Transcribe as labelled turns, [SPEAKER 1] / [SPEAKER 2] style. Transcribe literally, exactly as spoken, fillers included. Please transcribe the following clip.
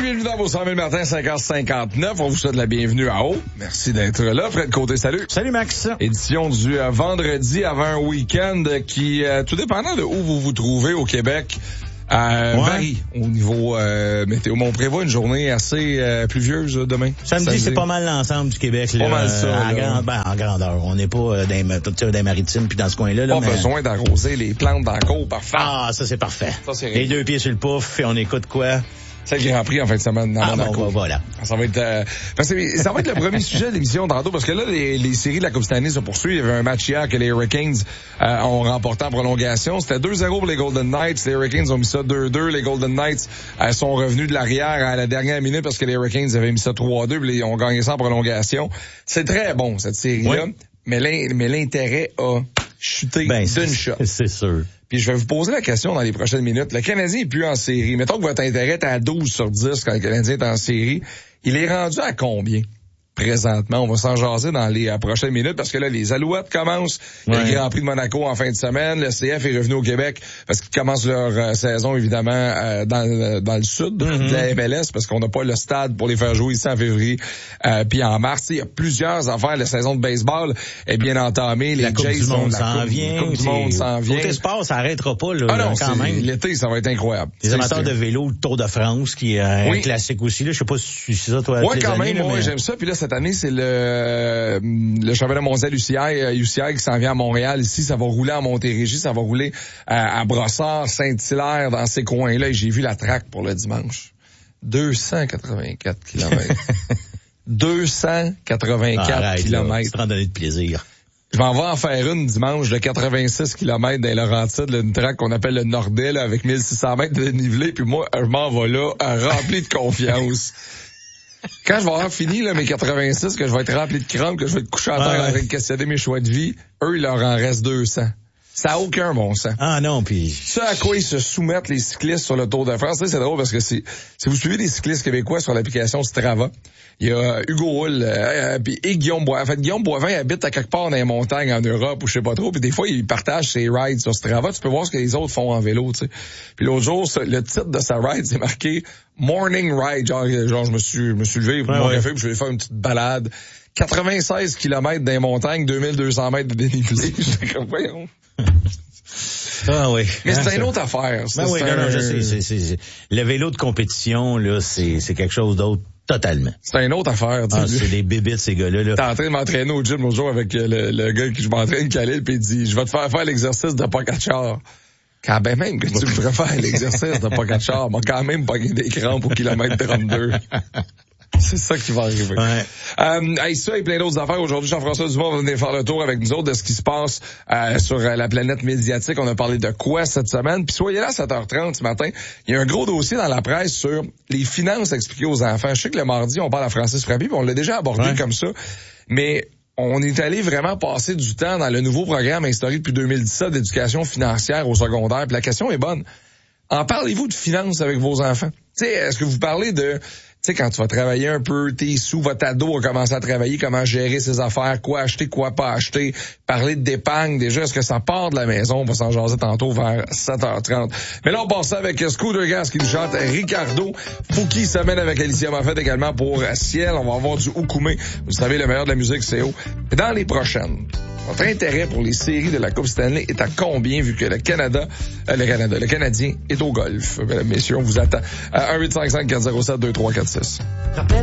[SPEAKER 1] bienvenue dans vos cent mille matin, cinq heures cinquante-neuf. On vous souhaite la bienvenue à haut. Merci d'être là. Fred Côté, salut.
[SPEAKER 2] Salut Max.
[SPEAKER 1] Édition du euh, vendredi avant un week-end qui, euh, tout dépendant de où vous vous trouvez au Québec, Euh, ouais. varie au niveau euh, météo. Mais on prévoit une journée assez euh, pluvieuse là, demain.
[SPEAKER 2] Samedi, Samedi, c'est pas mal l'ensemble du Québec. Là,
[SPEAKER 1] pas mal ça.
[SPEAKER 2] Euh, en,
[SPEAKER 1] là.
[SPEAKER 2] Grand, ben, en grandeur. On n'est pas euh, dans, dans les maritimes puis dans ce coin-là. Là,
[SPEAKER 1] pas
[SPEAKER 2] mais...
[SPEAKER 1] besoin d'arroser les plantes dans la cour, parfait.
[SPEAKER 2] Ah, ça c'est parfait.
[SPEAKER 1] Ça, c'est
[SPEAKER 2] les deux pieds sur le pouf et on écoute quoi?
[SPEAKER 1] C'est le Grand Prix en fin de semaine dans
[SPEAKER 2] ah,
[SPEAKER 1] Monaco.
[SPEAKER 2] Bon, voilà.
[SPEAKER 1] Ça va être, euh, parce que ça va être le premier sujet de l'émission tantôt, parce que là, les, les séries de la Coupe Stanley se poursuivent. Il y avait un match hier que les Hurricanes euh, ont remporté en prolongation. C'était deux zéro pour les Golden Knights. Les Hurricanes ont mis ça deux deux. Les Golden Knights euh, sont revenus de l'arrière à la dernière minute parce que les Hurricanes avaient mis ça trois deux, puis ils ont gagné ça en prolongation. C'est très bon, cette série-là, oui. mais, l'in, mais l'intérêt a chuté
[SPEAKER 2] ben,
[SPEAKER 1] d'une shot.
[SPEAKER 2] C'est sûr.
[SPEAKER 1] Puis je vais vous poser la question dans les prochaines minutes. Le Canadien est plus en série. Mettons que votre intérêt est à douze sur dix quand le Canadien est en série. Il est rendu à combien? Présentement, on va s'en jaser dans les euh, prochaines minutes parce que là, les Alouettes commencent. Ouais. Il y a le Grand Prix de Monaco en fin de semaine. Le C F est revenu au Québec parce qu'ils commencent leur euh, saison, évidemment, euh, dans, euh, dans le sud mm-hmm. de la M L S parce qu'on n'a pas le stade pour les faire jouer ici en février euh, puis en mars. Il y a plusieurs affaires. La saison de baseball est bien entamée. Les
[SPEAKER 2] la Coupe
[SPEAKER 1] Jays
[SPEAKER 2] du monde
[SPEAKER 1] la
[SPEAKER 2] s'en
[SPEAKER 1] coupe,
[SPEAKER 2] vient.
[SPEAKER 1] La coupe du monde s'en vient.
[SPEAKER 2] Côté sport, ça arrêtera pas là,
[SPEAKER 1] ah non,
[SPEAKER 2] quand même.
[SPEAKER 1] L'été, ça va être incroyable.
[SPEAKER 2] Les
[SPEAKER 1] c'est
[SPEAKER 2] amateurs
[SPEAKER 1] c'est...
[SPEAKER 2] de vélo, le Tour de France, qui est un
[SPEAKER 1] oui.
[SPEAKER 2] classique aussi. Là. Je sais pas si c'est ça, toi.
[SPEAKER 1] Ouais, quand
[SPEAKER 2] années,
[SPEAKER 1] même,
[SPEAKER 2] là,
[SPEAKER 1] moi,
[SPEAKER 2] mais...
[SPEAKER 1] j'aime ça. Puis là, cette année, c'est le Euh, le championnat mondial U C I, U C I qui s'en vient à Montréal. Ici, ça va rouler à Montérégie, ça va rouler à, à Brossard, Saint-Hilaire, dans ces coins-là. Et j'ai vu la track pour le dimanche. deux cent quatre-vingt-quatre kilomètres. deux cent quatre-vingt-quatre kilomètres.
[SPEAKER 2] Tu te donner de plaisir.
[SPEAKER 1] Je m'en vais en faire une dimanche de quatre-vingt-six kilomètres dans les Laurentides, là, une track qu'on appelle le Nordais, là, avec mille six cents mètres de dénivelé. Puis moi, je m'en vais là, rempli de confiance. Quand je vais avoir fini là, mes quatre-vingt-six, que je vais être rempli de crampes, que je vais être couché à terre
[SPEAKER 2] ouais.
[SPEAKER 1] en train de questionner mes choix de vie, eux, il leur en reste deux cents. Ça n'a aucun bon sens.
[SPEAKER 2] Ah non, puis...
[SPEAKER 1] Ce à quoi ils se soumettent les cyclistes sur le Tour de France, c'est drôle parce que c'est, si vous suivez des cyclistes québécois sur l'application Strava, il y a Hugo Hull euh, puis et Guillaume Boivin. En fait, Guillaume Boivin habite à quelque part dans les montagnes en Europe ou je sais pas trop, puis des fois, il partage ses rides sur Strava. Tu peux voir ce que les autres font en vélo, tu sais. Puis l'autre jour, le titre de sa ride, c'est marqué « Morning Ride ». Genre, genre je me suis, je me suis levé pour ouais, mon ouais. café, puis je vais faire une petite balade. quatre-vingt-seize kilomètres dans les montagnes, deux mille deux cents mètres de dénivelé. J'étais comme, voyons.
[SPEAKER 2] Ah oui.
[SPEAKER 1] Mais
[SPEAKER 2] hein,
[SPEAKER 1] c'est une autre affaire.
[SPEAKER 2] Ben oui, non, non, je sais, c'est, c'est, c'est, le vélo de compétition, là, c'est, c'est quelque chose d'autre. Totalement.
[SPEAKER 1] C'est une autre affaire.
[SPEAKER 2] Ah, c'est des bébites, ces gars-là. Là.
[SPEAKER 1] T'es en train de m'entraîner au gym l'autre jour avec le, le gars qui je m'entraîne, Khalil, puis il dit, je vais te faire faire l'exercice de Pogacar. Quand ben même que tu me ferais faire l'exercice de Pogacar, m'a quand même pogné des crampes au kilomètre trente-deux. C'est ça qui va arriver.
[SPEAKER 2] Ouais.
[SPEAKER 1] Euh, hey, ça et plein d'autres affaires. Aujourd'hui, Jean-François Dubois va venir faire le tour avec nous autres de ce qui se passe euh, sur euh, la planète médiatique. On a parlé de quoi cette semaine? Puis soyez là à sept heures trente ce matin. Il y a un gros dossier dans la presse sur les finances expliquées aux enfants. Je sais que le mardi, on parle à Francis Frappy, puis on l'a déjà abordé ouais. comme ça. Mais on est allé vraiment passer du temps dans le nouveau programme instauré depuis deux mille dix-sept d'éducation financière au secondaire. Puis la question est bonne. En parlez-vous de finances avec vos enfants? Tu sais, est-ce que vous parlez de... Tu sais, quand tu vas travailler un peu, tes sous, votre ado a commencé à travailler, comment gérer ses affaires, quoi acheter, quoi pas acheter, parler d'épargne, déjà, est-ce que ça part de la maison? On va s'en jaser tantôt vers sept heures trente. Mais là, on passe ça avec Scooter Gas qui nous chante Ricardo. Fouki s'amène avec Alicia Moffett également pour Ciel. On va avoir du Oukoumé. Vous savez, le meilleur de la musique, c'est haut. Et dans les prochaines, votre intérêt pour les séries de la Coupe Stanley est à combien vu que le Canada, euh, le Canada, le Canadien est au golf? Mesdames, messieurs, on vous attend à un huit cinq cinq quatre zéro sept deux trois quatre six.